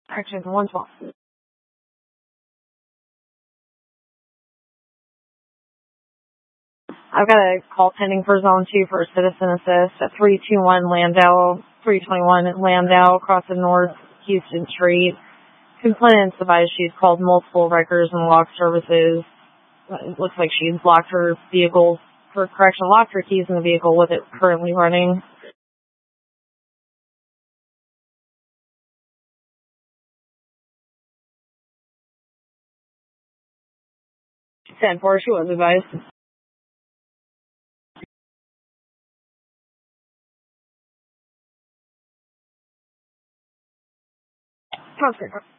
Actually, it's 112. I've got a call pending for Zone 2 for Citizen Assist at 321 Landau, 321 Landau, across the North Houston Street. Complainants advised she's called multiple wreckers and lock services. It looks like she's locked her vehicle, locked her keys in the vehicle with it currently running. 10-4, she was advised. Sounds good.